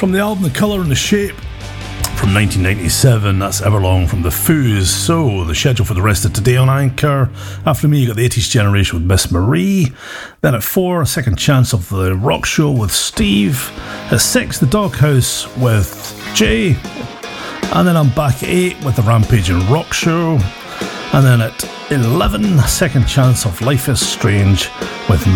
From the album The Colour and the Shape from 1997, that's Everlong from The Foos. So, the schedule for the rest of today on Anchor. After me, you got the 80s Generation with Miss Marie. Then at 4, A Second Chance of the Rock Show with Steve. At 6, The Doghouse with Jay. And then I'm back at 8 with the Rampage and Rock Show. And then at 11, Second Chance of Life is Strange with